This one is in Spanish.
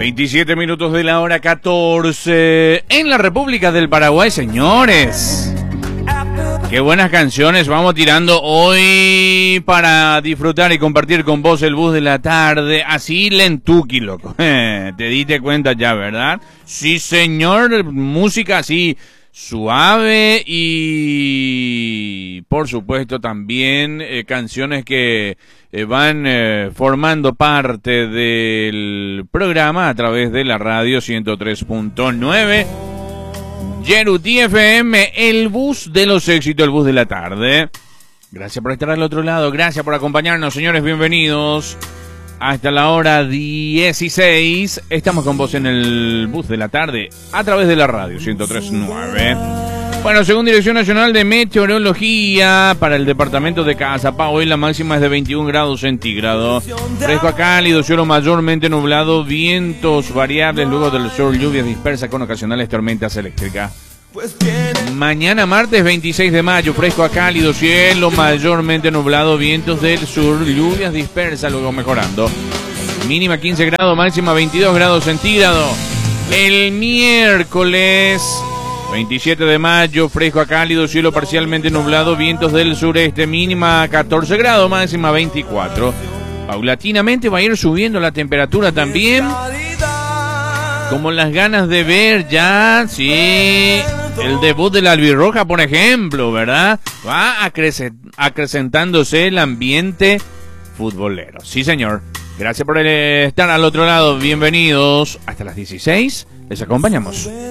27 minutos de la hora 14 en la República del Paraguay, señores. Qué buenas canciones vamos tirando hoy para disfrutar y compartir con vos el bus de la tarde. Así lentuki, loco. Te diste cuenta ya, ¿verdad? Sí, señor. Música así suave y por supuesto también canciones que van formando parte del programa a través de la radio 103.9 Yeruti FM, el bus de los éxitos, el bus de la tarde. Gracias por estar al otro lado, gracias por acompañarnos, señores, bienvenidos. Hasta la hora 16 estamos con vos en el bus de la tarde a través de la radio 103.9. Bueno, según Dirección Nacional de Meteorología, para el departamento de Cazapá, hoy la máxima es de 21 grados centígrados. Fresco a cálido, cielo mayormente nublado, vientos variables, luego del sur, lluvias dispersas con ocasionales tormentas eléctricas. Mañana martes 26 de mayo, fresco a cálido, cielo mayormente nublado, vientos del sur, lluvias dispersas, luego mejorando. Mínima 15 grados, máxima 22 grados centígrados. El miércoles 27 de mayo, fresco a cálido, cielo parcialmente nublado, vientos del sureste, mínima 14 grados, máxima 24. Paulatinamente va a ir subiendo la temperatura también, como las ganas de ver ya, sí, el debut de la albirroja, por ejemplo, ¿verdad? Va acrecentándose el ambiente futbolero. Sí, señor. Gracias por estar al otro lado. Bienvenidos. Hasta las 16. Les acompañamos.